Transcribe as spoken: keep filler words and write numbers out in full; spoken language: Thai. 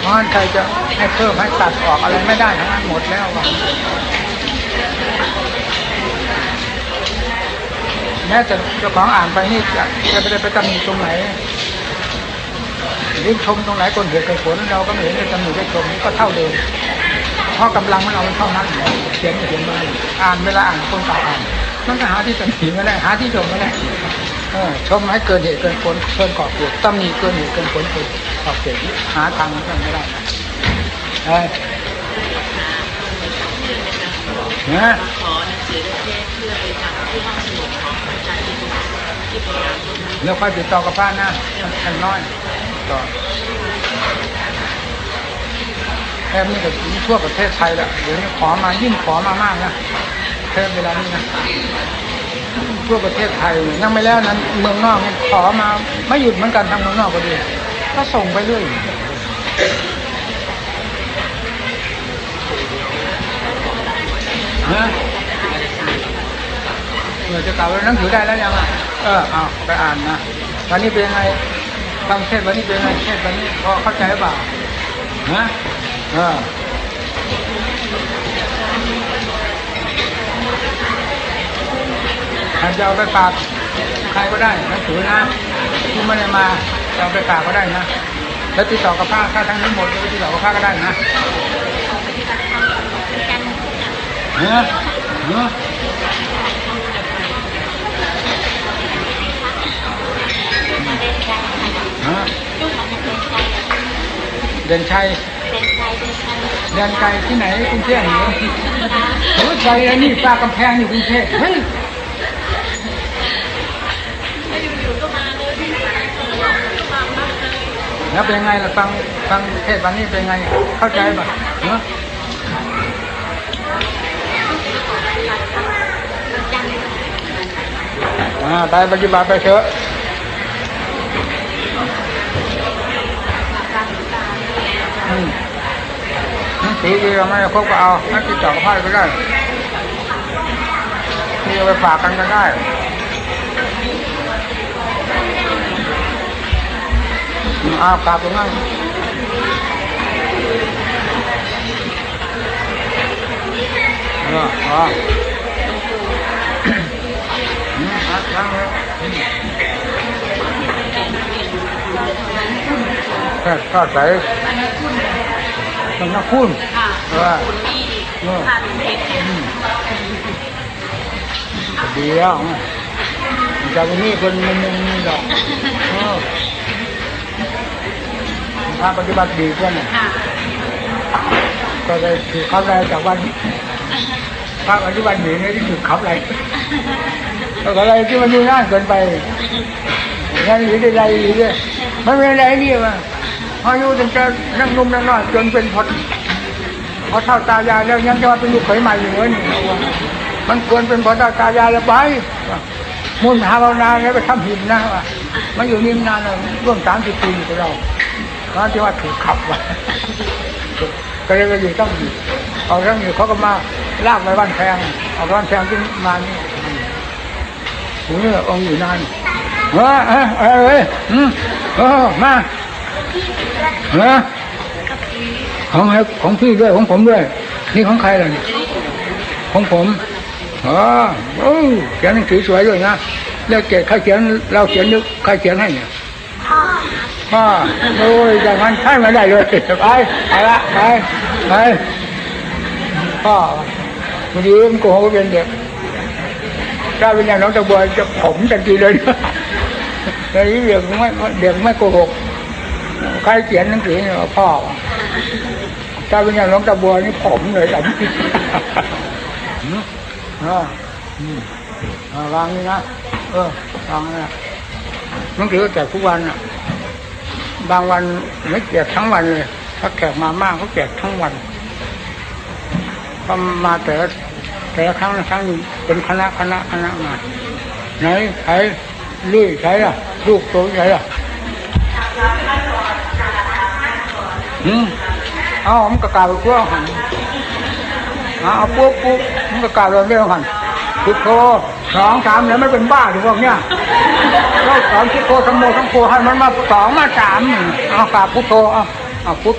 ราะฉะนั้นใครจะให้เพิ่มให้ตัดออกอะไรไม่ได้ทั้งนั้นหมดแล้วว่ะแม้แต่เจ้าของอ่านไปนี่จะจะไปได้ไปตำหนิตรงไหนหรือชมตรงไหนคนเหตุผลเราก็ไม่เห็นได้ตำหนิได้ชมก็เท่าเดิมเพราะกำลังมันเราเท่านั้นเขียนเขียนมาอ่านเวลาอ่านคนต่ออ่านมันก็หาที่ตำหนิไม่ได้หาที่ชมไม่ได้เออชมให้เกินเหตุเกินผลเกินขอบเขตตำหนิเกินเหตุเกินผลเกินขอบเขตหาทางมันไม่ได้นะเอ้ยนะขอหนังสือเทศเพื่อไปทำที่ห้องสมุดของอาจารย์ที่ที่พยายามแล้วค่อยติดต่อกับพระนะท่านน้อยต่อแทบนี่ก็ทั่วประเทศไทยแหละเดี๋ยวนี้ขอมายิ่งขอมามากนะเทปเวลานี้นะทั่วประเทศไทยยังไม่แล้วนั้นเมืองนอกขอมาไม่หยุดเหมือนกันทางเมืองนอกก็ดีก็ส่งไปเรื่อยนะเมื่อจะกล่าวว่าหนังสือได้แล้วยังอ่ะเออเอาไปอ่านนะวันนี้เป็นยังไงทำเทศวันนี้เป็นยังไงเทศวันนี้พอเข้าใจหรือเปล่านะเอออาจจะเอาไปฝากใครก็ได้หนังสือนะที่ไม่ได้มาจะเอาไปฝากก็ได้นะแล้วติดต่อกับพระถ้าทั้งนี้หมดจะติดต่อกับพระก็ได้นะเฮ้ยเฮ้ยเดินชัยเดินไกลที่ไหนกรุงเทพเหรอโอ้ยใจอันนี้ปลากำแพงอยู่กรุงเทพเฮ้ยแล้วเป็นไงล่ะฟังฟังเทศวันนี้เป็นไงเข้าใจป่ะเนาะอ่าไปปฏิบัติไปเถอะสีดีเราไม่ครบก็เอานักติดต่อกับพ่อก็ได้ที่เอาไปฝากกันก็ได้เอากลับตรงนั้นเอออ๋อนั่งเลยแค่ทอดใส่มันนักคุณว่าดีแล้วจากนี้คนมันยังมีดอกถ้าปฏิบัติดีเพื่อนก็ได้ถือขับไรจากวันถ้าปฏิบัติดีนี่ถือขับไรก็อะไรที่มันดูน่าเกินไปงั้นหรือได้ไรหรือเนี่ยไม่เป็นไรนี่มาพออยู่จนจะนั่งนุ่มนั่งนอนจนเป็นพอพอเท่าตายายแล้วยังจะมาเป็นลูกเขยใหม่อยู่เลยมันควรเป็นพอเท่าตายายแล้วไปมุ่งภาวนาแล้วไปทำหินนะว่ามันอยู่นิ่มนานเลยร่วมสามสิบปีกับเราตอนที่ว่าถูกขับว่ะก็เลยไปอยู่ต้องอยู่เอาต้องอยู่เขาก็มาลากไปบ้านแพงเอาบ้านแพงขึ้นมานี่ถึงนี่องค์อยู่นานเฮ้ยเฮ้ยเฮ้ยอืมเออมาเฮ้ยของของพี่ด้วยของผมด้วยนี่ของใครล่ะของผมอ๋อโอ้เขียนหนังสือสวยด้วยนะแล้วเกศใครเขียนเราเขียนนึกใครเขียนให้เนี่ยพ่อโอ้ยจากนั้นใช่ไม่ได้เลยไปไปละไปไปพ่อวันนี้มันโกหกเป็นเด็กถ้าเป็นอย่างน้องตะบัวจะผมทันทีเลยในนี้เด็กไม่เด็กไม่โกหกใครเขียนหนังสือเนี่ยพ่อถ้าเป็นอย่างน้องตะบัวนี่ผมเลยแต่ไม่คิดอ่าอ่าวางนี่นะเออวางนะหนังสือแจกทุกวันอ่ะบางวันไม่แจกทั้งวันเลยถ้าแขกมามากเขาแจกทั้งวันพอมาแต่แต่ครั้งครั้งเป็นคณะคณะคณะมาไหนใครลุยใครล่ะลูกโตใครล่ะอืมเอาผมกระกาไปขั้วหันเอาปุ๊บปุ๊บผมกระกาเราเรื่องหันพุทโธสองสามเนี่ยไม่เป็นบ้าหรือพวกเนี้ยเราสอนพุทโธทั้งโมทั้งโคให้มันมาสองมาสามเอากราบพุทโธเอาเอาพุท